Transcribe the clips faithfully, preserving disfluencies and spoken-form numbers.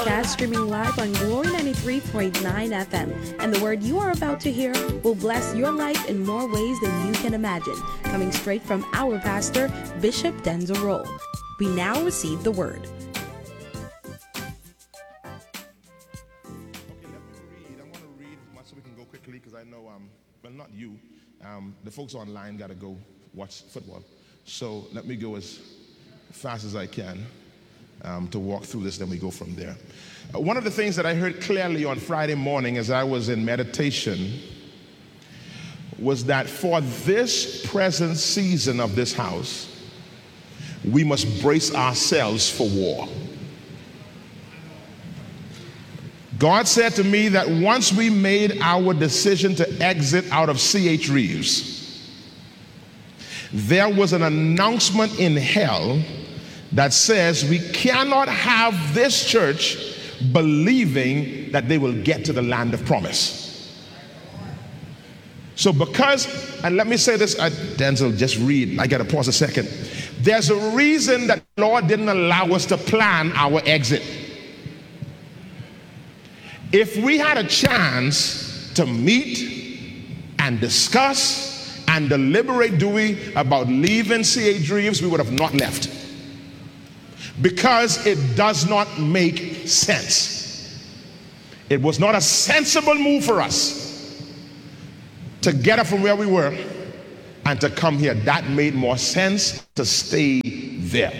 broadcast streaming live on Glory ninety-three point nine F M. And the word you are about to hear will bless your life in more ways than you can imagine. Coming straight from our pastor, Bishop Denzel Rolle. We now receive the word. Because I know, um, well, not you, um, the folks online got to go watch football. So let me go as fast as I can um, to walk through this, then we go from there. Uh, one of the things that I heard clearly on Friday morning as I was in meditation was that for this present season of this house, we must brace ourselves for war. God said to me that once we made our decision to exit out of C H Reeves, there was an announcement in hell that says we cannot have this church believing that they will get to the land of promise. So because, and let me say this, uh, Denzel, just read, I gotta pause a second. There's a reason that the Lord didn't allow us to plan our exit. If we had a chance to meet and discuss and deliberate, Dewey, about leaving C H Reeves, we would have not left. Because it does not make sense. It was not a sensible move for us to get up from where we were and to come here. That made more sense to stay there.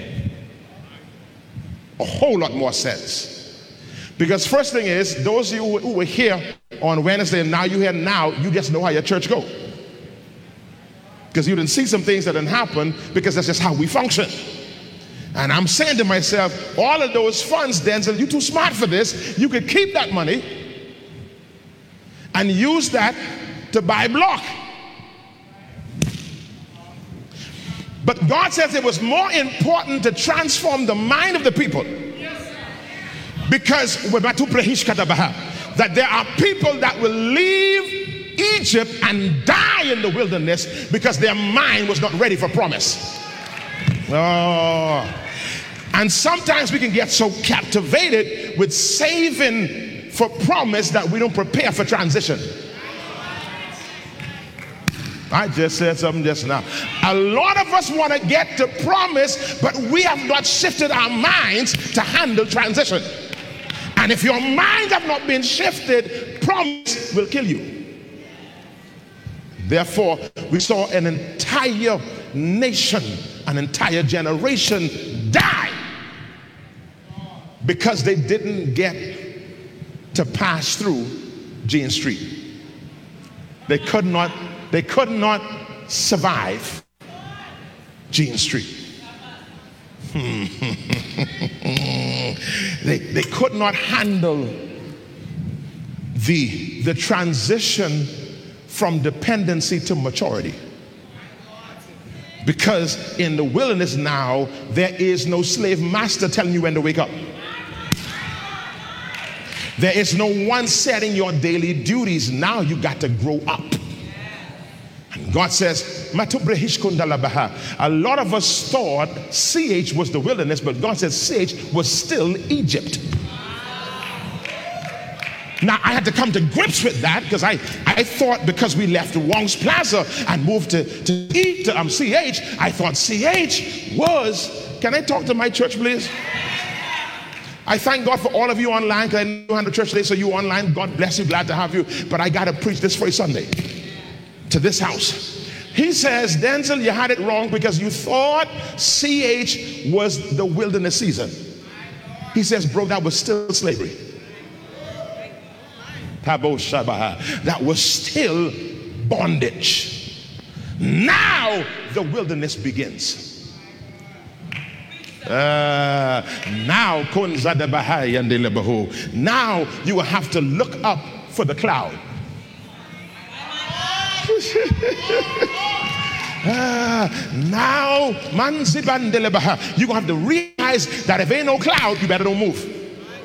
A whole lot more sense. Because first thing is, those of you who were here on Wednesday and now you're here now, you just know how your church go. Because you didn't see some things that didn't happen because that's just how we function. And I'm saying to myself, all of those funds, Denzel, you're too smart for this. You could keep that money and use that to buy block. But God says it was more important to transform the mind of the people. Because that there are people that will leave Egypt and die in the wilderness because their mind was not ready for promise. Oh. And sometimes we can get so captivated with saving for promise that we don't prepare for transition. I just said something just now. A lot of us want to get to promise, but we have not shifted our minds to handle transition. And if your minds have not been shifted, promise will kill you. Therefore, we saw an entire nation, an entire generation die because they didn't get to pass through Jean Street. They could not, they could not survive Jean Street. they, they could not handle the, the transition from dependency to maturity. Because in the wilderness now, there is no slave master telling you when to wake up. There is no one setting your daily duties. Now you got to grow up. And God says, a lot of us thought C H was the wilderness, but God says C H was still Egypt. Now, I had to come to grips with that because I, I thought because we left Wong's Plaza and moved to, to, e, to um, C H, I thought C H was, can I talk to my church, please? I thank God for all of you online because I know how the church today, so you online, God bless you, glad to have you. But I got to preach this for Sunday to this house. He says, Denzel, you had it wrong because you thought C H was the wilderness season. He says, bro, that was still slavery. That was still bondage. Now the wilderness begins. Uh, now, now you will have to look up for the cloud. uh, now, you're going to have to realize that if ain't no cloud, you better don't move.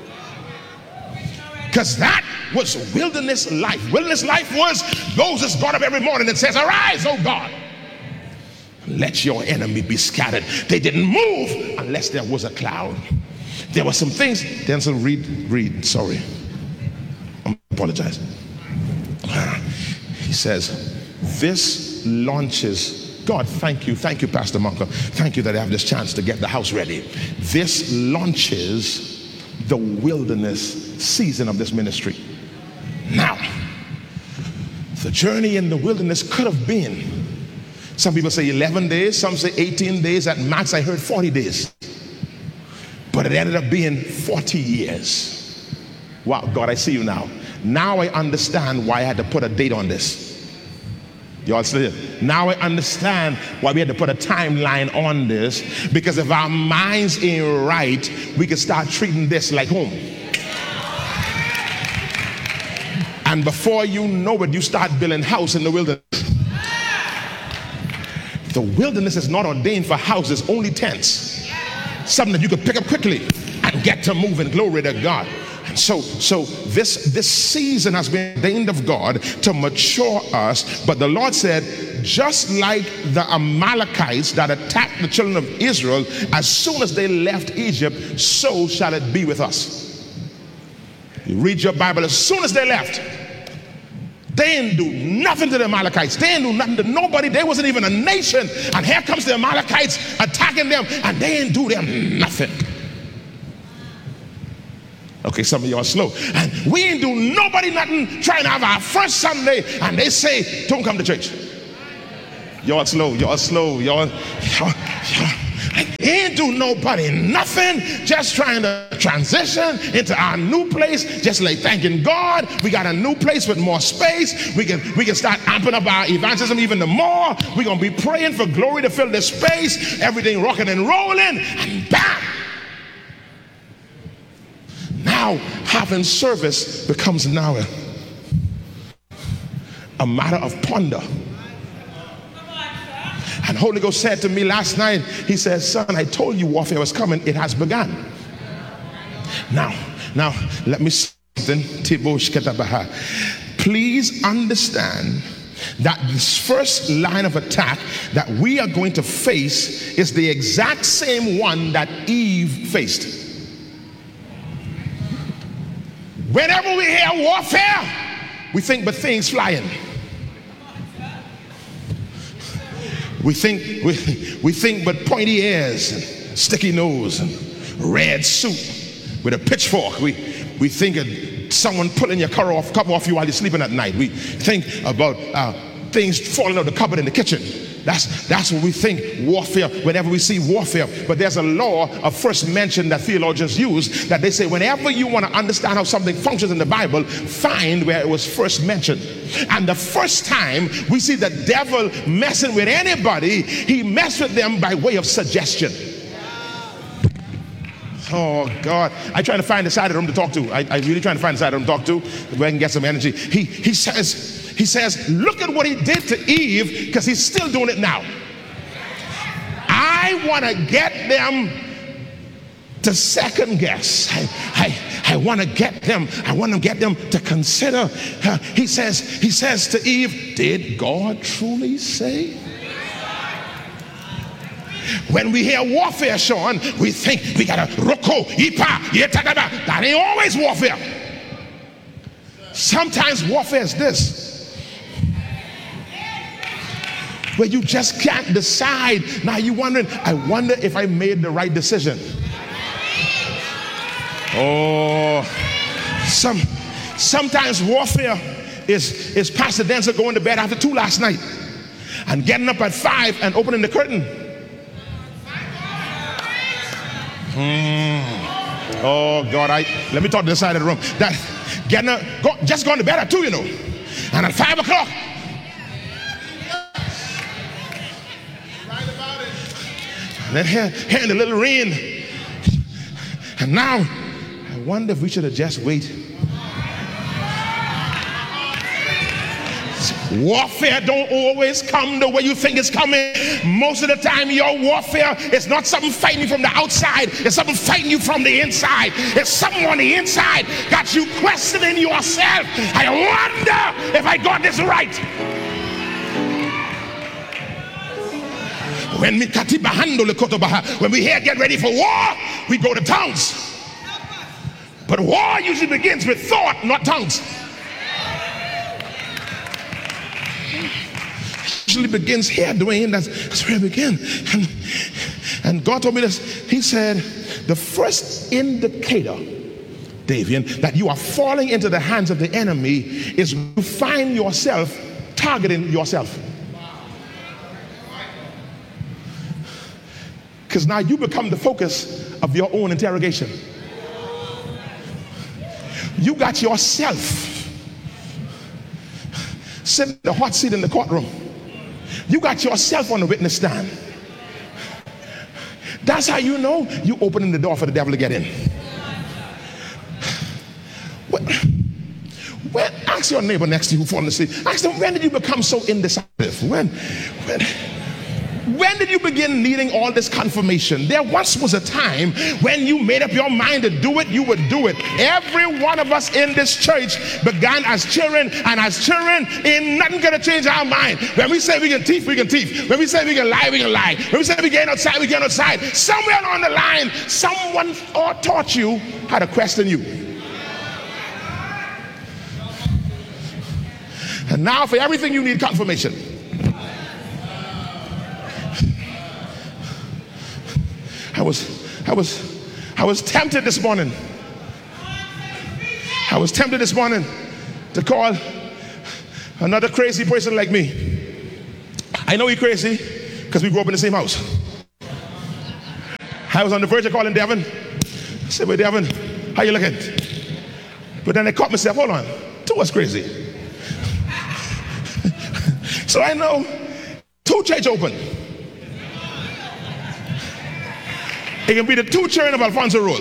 Because that was wilderness life. Wilderness life was Moses got up every morning and says, arise, oh God, let your enemy be scattered. They didn't move unless there was a cloud. There were some things. Denzel, read, read. Sorry, I apologize. He says, this launches. God, thank you, thank you, Pastor Monka. Thank you that I have this chance to get the house ready. This launches the wilderness season of this ministry. Now, the journey in the wilderness could have been, some people say eleven days, some say eighteen days, at max I heard forty days. But it ended up being forty years. Wow, God, I see you now. Now I understand why I had to put a date on this. Y'all see it? Now I understand why we had to put a timeline on this, because if our minds ain't right, we can start treating this like home. And before you know it, you start building house in the wilderness. The wilderness is not ordained for houses, only tents. Something that you can pick up quickly and get to moving. Glory to God. And so, so this, this season has been ordained of God to mature us. But the Lord said, just like the Amalekites that attacked the children of Israel, as soon as they left Egypt, so shall it be with us. You read your Bible, as soon as they left, they didn't do nothing to the Amalekites. They didn't do nothing to nobody. They wasn't even a nation. And here comes the Amalekites attacking them, and they didn't do them nothing. Okay, some of y'all slow. And we ain't do nobody nothing, trying to have our first Sunday, and they say, don't come to church. Y'all slow, y'all slow, y'all, y'all, y'all. Ain't do nobody nothing, just trying to transition into our new place, just like thanking God we got a new place with more space. We can we can start amping up our evangelism even the more. We're gonna be praying for glory to fill this space, everything rocking and rolling, and bam! Now having service becomes now a, a matter of ponder. And Holy Ghost said to me last night, he says, son, I told you warfare was coming. It has begun. Now, now, let me say something. Please understand that this first line of attack that we are going to face is the exact same one that Eve faced. Whenever we hear warfare, we think but things flying. We think we, we think but pointy ears and sticky nose and red suit with a pitchfork. We we think of someone pulling your cover off, cover off you while you're sleeping at night. We think about uh, things falling out of the cupboard in the kitchen. That's that's what we think warfare, whenever we see warfare. But there's a law of first mention that theologians use, that they say whenever you want to understand how something functions in the Bible, find where it was first mentioned. And the first time we see the devil messing with anybody, he messed with them by way of suggestion. Oh God, I'm trying to find the side of the room to talk to. I, I'm really trying to find the side of the room to talk to, where I can get some energy. He he says, he says, look at what he did to Eve, because he's still doing it now. I want to get them to second guess. I I, I want to get them. I want to get them to consider. Uh, he says, he says to Eve, did God truly say? When we hear warfare, Sean, we think we got a roko, ipa, yetadaba. That ain't always warfare. Sometimes warfare is this, where you just can't decide. Now you're wondering, I wonder if I made the right decision. Oh, some sometimes warfare is, is Pastor Denzel going to bed after two last night and getting up at five and opening the curtain. Mm. Oh God, I let me talk to the side of the room. That getting up, go, just going to bed at two, you know, and at five o'clock. And then here, here in the little rain, and now I wonder if we should have just waited. Warfare don't always come the way you think it's coming. Most of the time your warfare is not something fighting you from the outside, it's something fighting you from the inside. It's something on the inside got you questioning yourself. I wonder if I got this right. When we when we hear get ready for war, we go to towns. But war usually begins with thought, not tongues. Usually begins here, Dwayne. That's, that's where it begins. And, and God told me this. He said, the first indicator, Davian, that you are falling into the hands of the enemy is you find yourself targeting yourself. Because now you become the focus of your own interrogation. You got yourself sitting in the hot seat in the courtroom. You got yourself on the witness stand. That's how you know you opening the door for the devil to get in. When, when, ask your neighbor next to you who fallen asleep. Ask them, when did you become so indecisive? When, when, when did you begin needing all this confirmation? There once was a time when you made up your mind to do it, you would do it. Every one of us in this church began as children, and as children, ain't nothing gonna change our mind. When we say we can thief, we can thief. When we say we can lie, we can lie. When we say we get outside, we get outside. Somewhere along the line, someone taught you how to question you. And now for everything you need confirmation. I was, I was, I was tempted this morning. I was tempted this morning to call another crazy person like me. I know he's crazy because we grew up in the same house. I was on the verge of calling Devin. I said, "Wait, Devin, how you looking?" But then I caught myself. Hold on, two was crazy. So I know two church open. It can be the two children of Alfonso Road.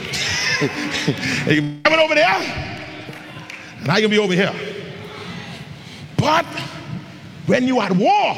It can be coming over there, and I can be over here. But when you are at war,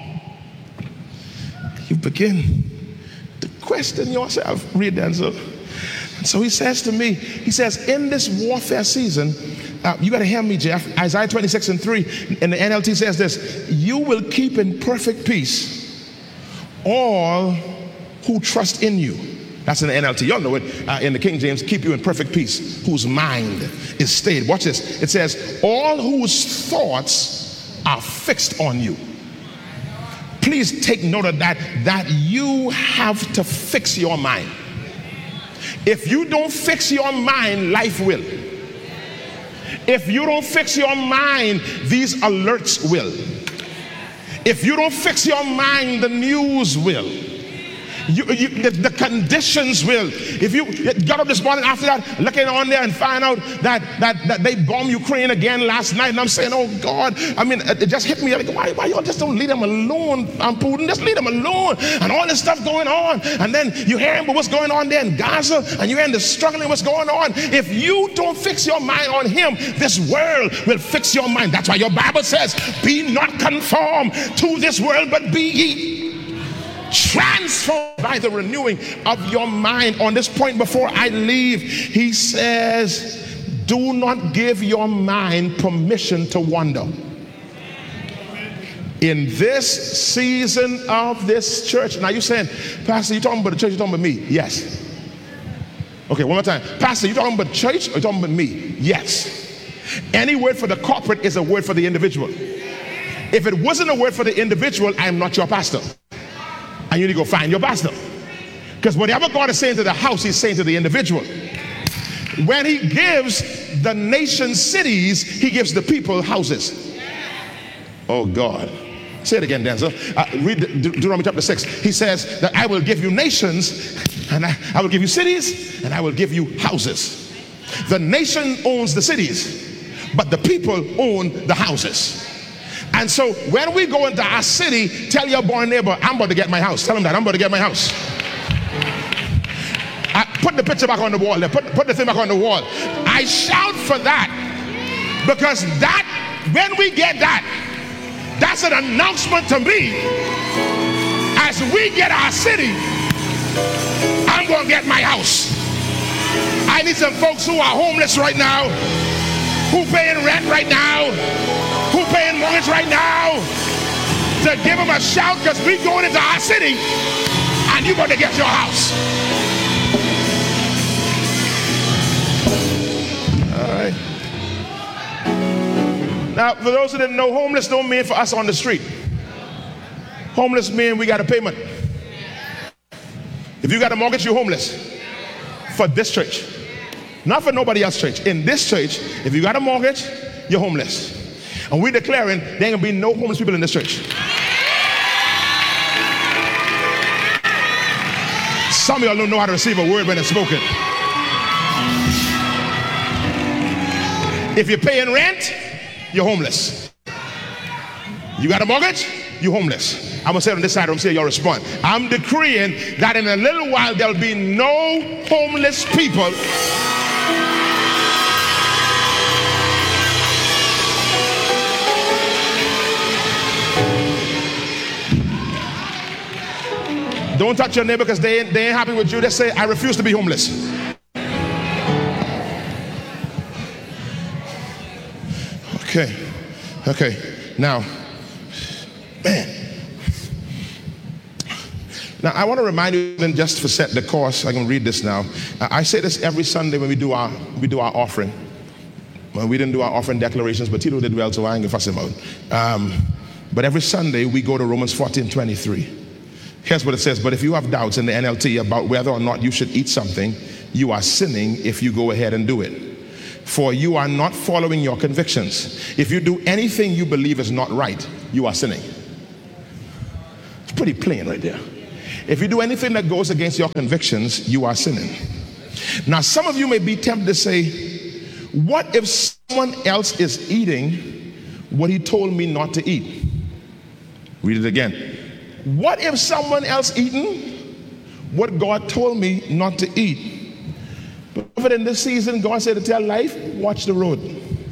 you begin to question yourself. Read that, so. And so he says to me, he says, in this warfare season, uh, you got to hear me, Jeff. Isaiah twenty-six and three, and the N L T says this: you will keep in perfect peace all who trust in you. That's in the N L T. Y'all know it. Uh, in the King James, keep you in perfect peace, whose mind is stayed. Watch this. It says, all whose thoughts are fixed on you. Please take note of that, that you have to fix your mind. If you don't fix your mind, life will. If you don't fix your mind, these alerts will. If you don't fix your mind, the news will. You, you, the, the conditions will. If you got up this morning after that, looking on there and find out that, that, that they bombed Ukraine again last night, and I'm saying, oh God, I mean, it just hit me. Like, why, why y'all just don't leave them alone, um, Putin? Just leave them alone. And all this stuff going on. And then you hearing what's going on there in Gaza, and you're hearing the struggling what's going on. If you don't fix your mind on him, this world will fix your mind. That's why your Bible says, be not conformed to this world, but be ye transformed by the renewing of your mind. On this point, before I leave, he says, do not give your mind permission to wander. In this season of this church. Now you're saying, Pastor, you talking about the church, you talking about me? Yes. Okay, one more time. Pastor, you talking about church or you talking about me? Yes. Any word for the corporate is a word for the individual. If it wasn't a word for the individual, I am not your pastor. And you need to go find your pastor. Because whatever God is saying to the house, he's saying to the individual. When he gives the nation cities, he gives the people houses. Oh God. Say it again, Denzel. Uh, read De- Deuteronomy chapter six. He says that I will give you nations, and I, I will give you cities, and I will give you houses. The nation owns the cities, but the people own the houses. And so when we go into our city, tell your boy neighbor, I'm about to get my house. Tell him that I'm about to get my house. I put the picture back on the wall there. Put, put the thing back on the wall. I shout for that because that, when we get that, that's an announcement to me. As we get our city, I'm going to get my house. I need some folks who are homeless right now, who paying rent right now, who paying mortgage right now, to give them a shout, because we going into our city and you're going to get your house. Now, for those who didn't know, homeless don't mean for us on the street. Homeless mean we got a payment. If you got a mortgage, you're homeless. For this church. Not for nobody else's church. In this church, if you got a mortgage, you're homeless. And we're declaring there ain't gonna be no homeless people in this church. Some of y'all don't know how to receive a word when it's spoken. If you're paying rent, you're homeless. You got a mortgage, you're homeless. I'm gonna say it on this side, I'm saying y'all respond. I'm decreeing that in a little while there'll be no homeless people. Don't touch your neighbor because they ain't, they ain't happy with you. They say, I refuse to be homeless. Okay, okay, now, man. Now, I want to remind you, then just to set the course, I can read this now. I say this every Sunday when we do our, we do our offering. Well, we didn't do our offering declarations, but Tito did well, so I ain't gonna fuss him out. Um, but every Sunday, we go to Romans fourteen twenty-three. Here's what it says, but if you have doubts in the N L T about whether or not you should eat something, you are sinning if you go ahead and do it. For you are not following your convictions. If you do anything you believe is not right, you are sinning. It's pretty plain right there. If you do anything that goes against your convictions, you are sinning. Now, some of you may be tempted to say, what if someone else is eating what he told me not to eat? Read it again. What if someone else eating what God told me not to eat? But in this season, God said to tell life, watch the road.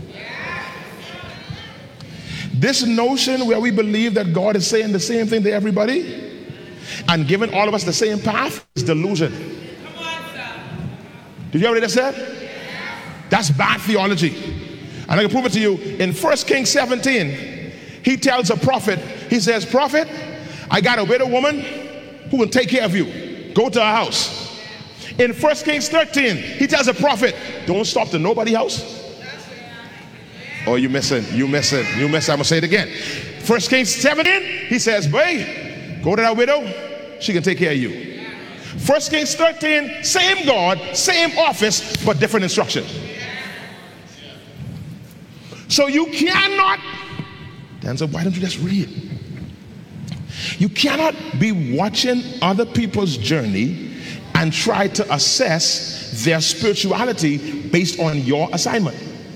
This notion where we believe that God is saying the same thing to everybody and giving all of us the same path is delusion. Did you hear what I said? That's bad theology. And I can prove it to you. In First Kings seventeen, he tells a prophet, he says, prophet, I got a widow woman who will take care of you. Go to her house. In First Kings thirteen, he tells a prophet, don't stop to nobody's house. Oh, you missing, you missing, you missing. I'm gonna say it again. First Kings seventeen, he says, boy, go to that widow, she can take care of you. First Kings thirteen, same God, same office, but different instruction. So you cannot, Denzel, why don't you just read? You cannot be watching other people's journey and try to assess their spirituality based on your assignment.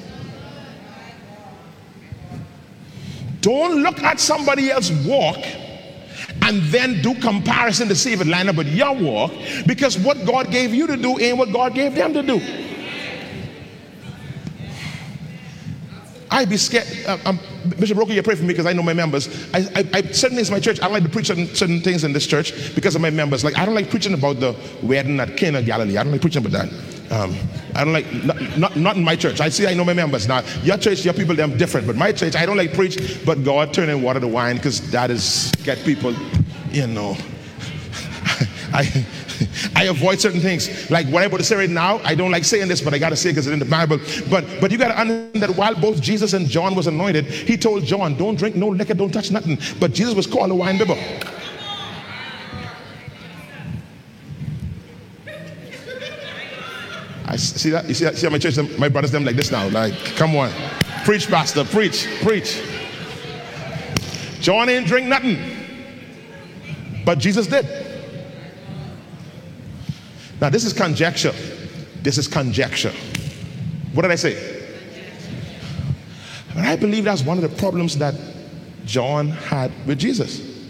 Don't look at somebody else's walk and then do comparison to see if it lines up with your walk, because what God gave you to do ain't what God gave them to do. I'd be scared. Uh, um, Bishop Roker, you pray for me because I know my members. I, I, I certain things in my church, I don't like to preach certain, certain things in this church because of my members. Like, I don't like preaching about the wedding at Cana of Galilee. I don't like preaching about that. Um, I don't like, not, not, not in my church. I see, I know my members. Now, your church, your people, them different. But my church, I don't like preach, but God turning water to wine, because that is, get people, you know. I I avoid certain things. Like what I'm about to say right now, I don't like saying this, but I got to say it because it's in the Bible. But but you got to understand that while both Jesus and John was anointed, he told John, don't drink no liquor, don't touch nothing. But Jesus was called a wine bibber. I see that. You see, that? See how my church, my brothers, them like this now. Like, come on, preach, pastor, preach, preach. John ain't drink nothing, but Jesus did. Now, this is conjecture. This is conjecture. What did I say? But I believe that's one of the problems that John had with Jesus.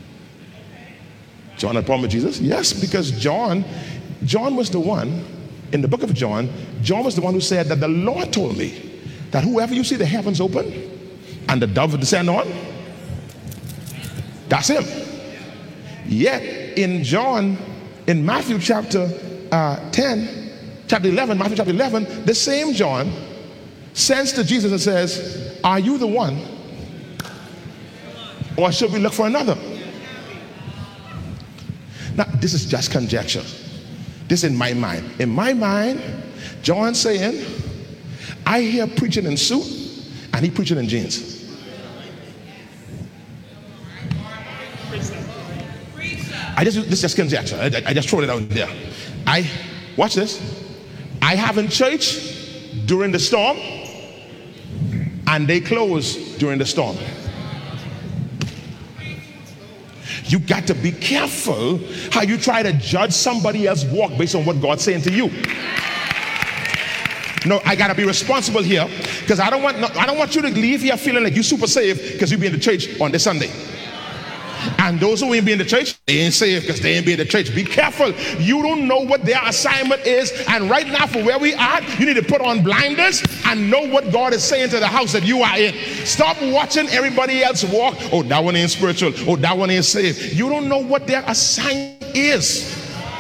John had a problem with Jesus? Yes, because John, John was the one, in the book of John, John was the one who said that the Lord told me that whoever you see the heavens open and the dove descend on, that's him. Yet, in John, in Matthew chapter uh, ten, chapter eleven, Matthew chapter eleven, the same John sends to Jesus and says, are you the one, or should we look for another? Now, this is just conjecture. This is in my mind. In my mind, John saying, I hear preaching in suit and he preaching in jeans. I just, this is just conjecture. I, I just throw it out there. I, watch this. I have in church during the storm, and they close during the storm. You got to be careful how you try to judge somebody else's walk based on what God's saying to you. No, I gotta be responsible here, because I don't want, I don't want you to leave here feeling like you super saved because you be in the church on this Sunday. And those who ain't be in the church, they ain't saved because they ain't be in the church. Be careful. You don't know what their assignment is. And right now, for where we are, you need to put on blinders and know what God is saying to the house that you are in. Stop watching everybody else walk. Oh, that one ain't spiritual. Oh, that one ain't saved. You don't know what their assignment is.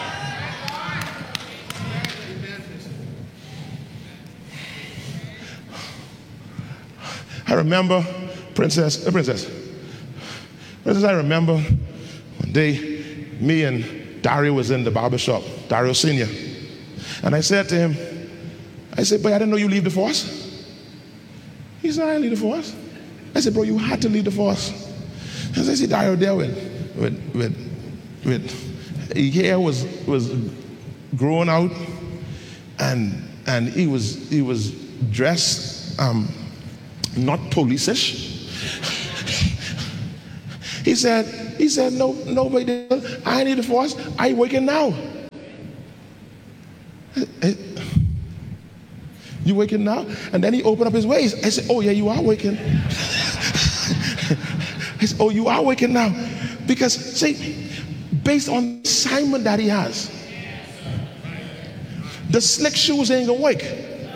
I remember, Princess, uh, Princess, Princess, I remember one day, me and Dario was in the barber shop, Dario Senior, and I said to him, I said, boy, I didn't know you leave the force. He said, I didn't leave the force. I said, bro, you had to leave the force. And I said, Dario there with, with, with, with, his hair was, was growing out, and, and he was, he was dressed, um, not police-ish. He said, he said, no, nobody, I need a force. I working now. You working now? And then he opened up his ways. I said, oh yeah, you are working. I said, oh, you are working now. Because, see, based on the assignment that he has, the slick shoes ain't gonna work.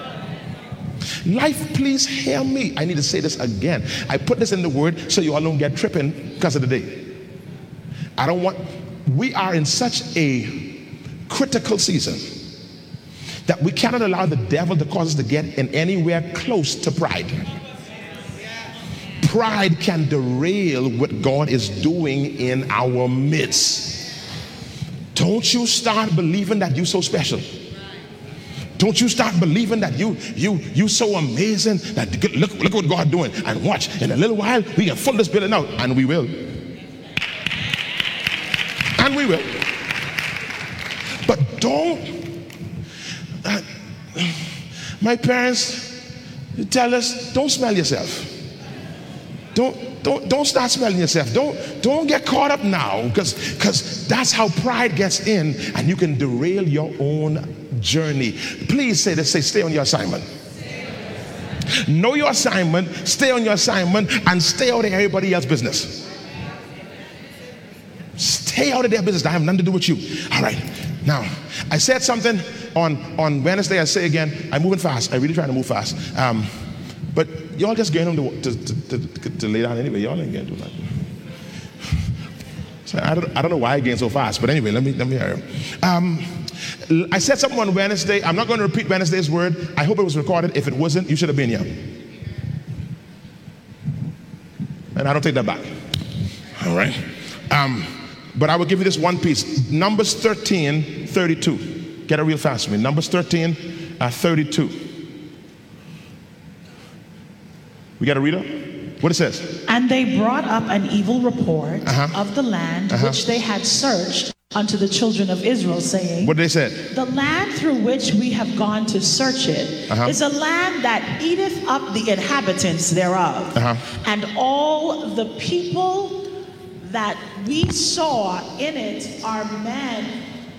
Life, please hear me. I need to say this again. I put this in the word so you all don't get tripping because of the day. I don't want, we are in such a critical season that we cannot allow the devil to cause us to get in anywhere close to pride. Pride can derail what God is doing in our midst. Don't you start believing that you're so special. Don't you start believing that you you you so amazing that look look what God doing, and watch, in a little while we can fill this building out, and we will. And we will. But don't uh, my parents tell us, don't smell yourself. Don't don't don't start smelling yourself. Don't don't get caught up now, because because that's how pride gets in, and you can derail your own journey. Please say this, say stay on your assignment. Know your assignment, stay on your assignment, and stay out of everybody else's business. Stay out of their business. I have nothing to do with you. All right. Now, I said something on, on Wednesday. I say again, I'm moving fast. I really trying to move fast. Um, but y'all just getting them to, to, to, to, to lay down anyway. Y'all ain't getting to do nothing. So I don't, I don't know why I gained so fast, but anyway, let me, let me hear it. Um, I said something on Wednesday. I'm not going to repeat Wednesday's word. I hope it was recorded. If it wasn't, you should have been here. And I don't take that back. All right. Um, but I will give you this one piece. Numbers thirteen, thirty-two. Get it real fast with me. Numbers thirteen, thirty-two. We got a reader? What it says? And they brought up an evil report uh-huh. of the land uh-huh. which they had searched unto the children of Israel, saying, what did they say? The land through which we have gone to search it uh-huh. is a land that eateth up the inhabitants thereof. Uh-huh. And all the people that we saw in it are men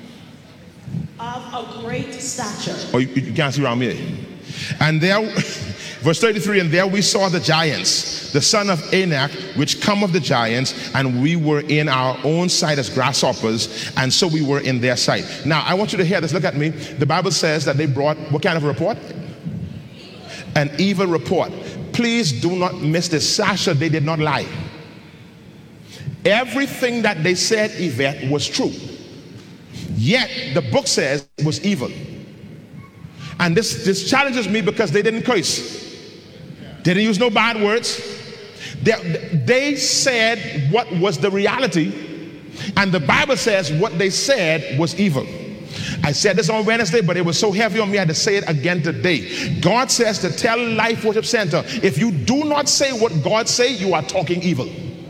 of a great stature. Oh, you, you can't see around me. And there, verse thirty-three, and there we saw the giants, the son of Anak, which come of the giants, and we were in our own sight as grasshoppers, and so we were in their sight. Now, I want you to hear this. Look at me. The Bible says that they brought, what kind of a report? An evil report. Please do not miss this. Sasha, they did not lie. Everything that they said, Yvette, was true. Yet, the book says it was evil. And this, this challenges me because they didn't curse. They didn't use no bad words. They, they said what was the reality. And the Bible says what they said was evil. I said this on Wednesday, but it was so heavy on me I had to say it again today. God says to tell Life Worship Center, if you do not say what God say, you are talking evil.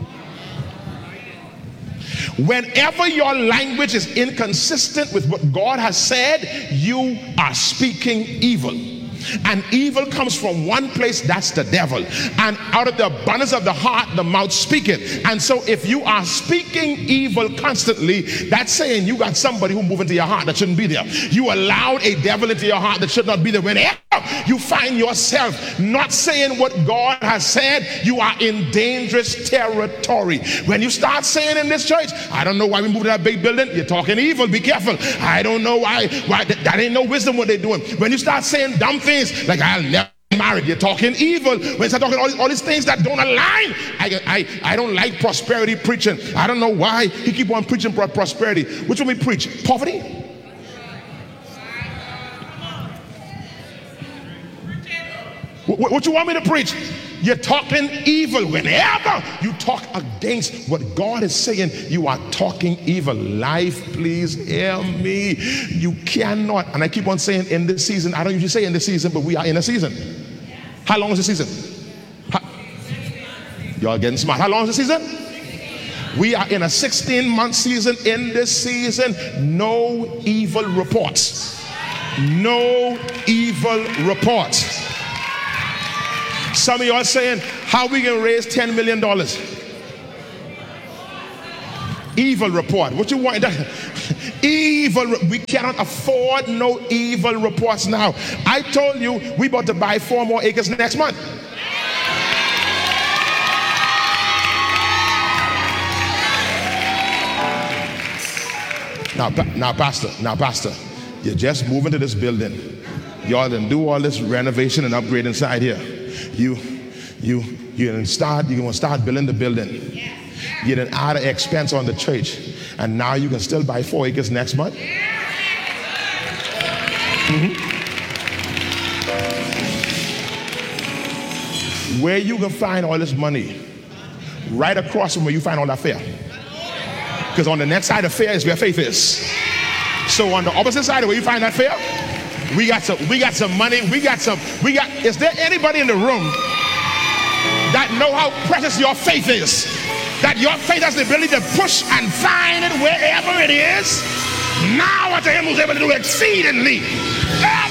Whenever your language is inconsistent with what God has said, you are speaking evil. And evil comes from one place, that's the devil. And out of the abundance of the heart, the mouth speaketh. And so if you are speaking evil constantly, that's saying you got somebody who moved into your heart that shouldn't be there. You allowed a devil into your heart that should not be there. Whenever you find yourself not saying what God has said, you are in dangerous territory. When you start saying in this church, I don't know why we moved to that big building, you're talking evil, be careful. I don't know why, why that, that ain't no wisdom what they're doing. When you start saying dumb things like I'll never be married, you're talking evil. When you start talking all these, all these things that don't align, I, I, I don't like prosperity preaching. I don't know why he keep on preaching pro- prosperity. Which one we preach? Poverty? What, what you want me to preach? You're talking evil. Whenever you talk against what God is saying, you are talking evil. Life, please hear me. You cannot, and I keep on saying in this season, I don't usually say in this season, but we are in a season. How long is the season? How, y'all getting smart. How long is the season? We are in a sixteen month season. In this season, no evil reports. No evil reports. Some of you are saying, how we can raise ten million dollars? Evil report. What you want? Evil. We cannot afford no evil reports now. I told you we about to buy four more acres next month. Now, now, Pastor, now, Pastor, you just move into this building. Y'all done do all this renovation and upgrade inside here. You, you, you didn't start. You gonna start building the building. You didn't add an expense on the church, and now you can still buy four acres next month. Mm-hmm. Where you can find all this money? Right across from where you find all that fair. Because on the next side of fair is where faith is. So on the opposite side of where you find that fair, we got some, we got some money, we got some, we got, is there anybody in the room that know how precious your faith is? That your faith has the ability to push and find it wherever it is? Now unto him who's able to do exceedingly. Ah!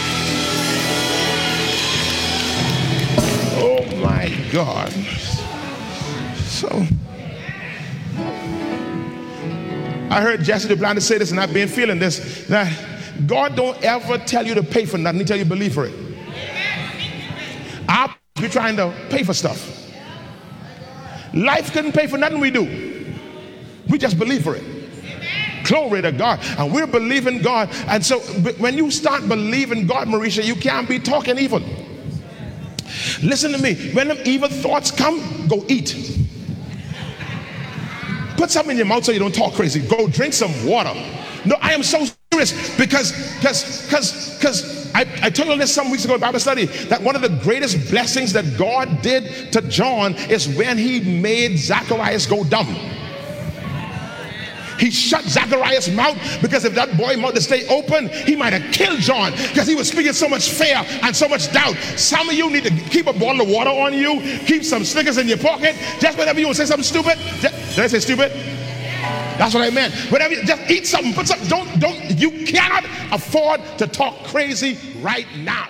Oh my God. So, I heard Jesse Duplantis say this, and I've been feeling this, that God don't ever tell you to pay for nothing, he tell you to believe for it. I'll be trying to pay for stuff. Life couldn't pay for nothing we do. We just believe for it. Glory to God. And we're believing God. And so when you start believing God, Marisha, you can't be talking evil. Listen to me. When them evil thoughts come, go eat. Put something in your mouth so you don't talk crazy. Go drink some water. No, I am so serious because because because because I, I told you this some weeks ago in Bible study that one of the greatest blessings that God did to John is when he made Zacharias go dumb. He shut Zacharias' mouth because if that boy's mouth to stay open, he might have killed John because he was speaking so much fear and so much doubt. Some of you need to keep a bottle of water on you, keep some Snickers in your pocket. Just whenever you want to say something stupid, just, did I say stupid? That's what I meant. Whenever you just eat something, put something. Don't don't. You cannot afford to talk crazy right now.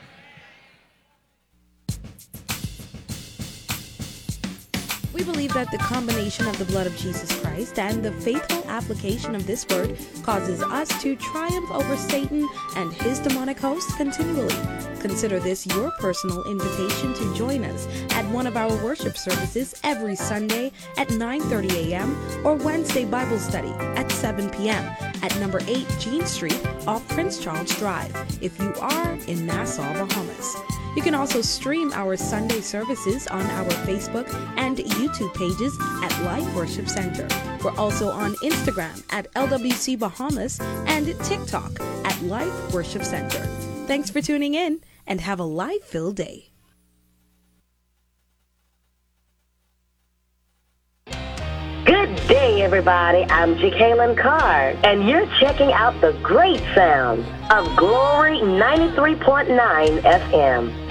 We believe that the combination of the blood of Jesus Christ and the faithful application of this word causes us to triumph over Satan and his demonic hosts continually. Consider this your personal invitation to join us at one of our worship services every Sunday at nine thirty a.m. or Wednesday Bible study at seven p.m. at number eight Jean Street off Prince Charles Drive if you are in Nassau, Bahamas. You can also stream our Sunday services on our Facebook and YouTube pages at Life Worship Center. We're also on Instagram at L W C Bahamas and TikTok at Life Worship Center. Thanks for tuning in and have a life-filled day. Good day, everyone. everybody. I'm Jacqueline Carr, and you're checking out the great sound of Glory ninety-three point nine F M.